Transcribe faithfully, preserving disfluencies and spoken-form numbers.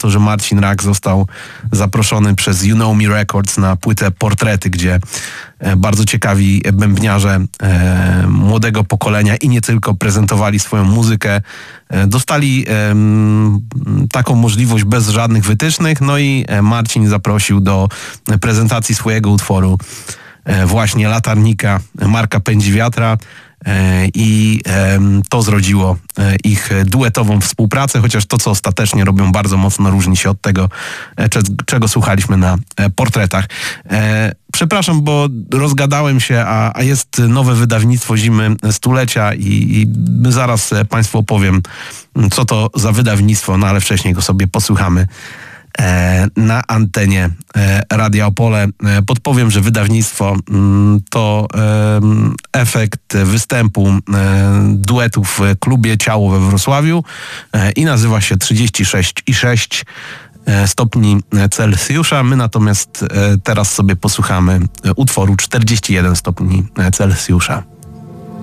to, że Marcin Rak został zaproszony przez You Know Me Records na płytę Portrety, gdzie bardzo ciekawi bębniarze e, młodego pokolenia i nie tylko prezentowali swoją muzykę. E, dostali e, taką możliwość bez żadnych wytycznych, no i Marcin zaprosił do prezentacji swojego utworu e, właśnie Latarnika Marka Pędziwiatra. I to zrodziło ich duetową współpracę, chociaż to, co ostatecznie robią, bardzo mocno różni się od tego, czego słuchaliśmy na Portretach. Przepraszam, bo rozgadałem się, a, a jest nowe wydawnictwo Zimy Stulecia i, i zaraz Państwu opowiem, co to za wydawnictwo, no ale wcześniej go sobie posłuchamy na antenie Radia Opole. Podpowiem, że wydawnictwo to efekt występu duetów w klubie Ciało we Wrocławiu i nazywa się trzydzieści sześć i sześć stopni Celsjusza. My natomiast teraz sobie posłuchamy utworu czterdzieści jeden stopni Celsjusza.